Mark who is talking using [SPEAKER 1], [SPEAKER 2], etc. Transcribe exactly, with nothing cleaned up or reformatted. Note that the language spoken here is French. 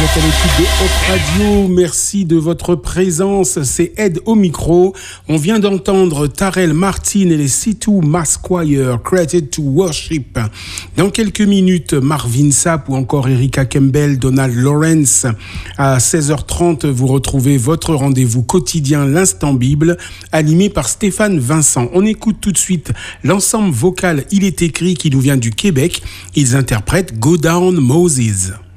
[SPEAKER 1] êtes à l'écoute de Hop Radio. Merci de votre présence. C'est Ed au micro. On vient d'entendre Tarell Martin et les C deux Mass Choir, Created to Worship. Dans quelques minutes, Marvin Sapp ou encore Erica Campbell, Donald Lawrence. À seize heures trente, vous retrouvez votre rendez-vous quotidien, l'Instant Bible, animé par Stéphane Vincent. On écoute tout de suite l'ensemble vocal Il est écrit qui nous vient du Québec. Ils interprètent Go Down Moses.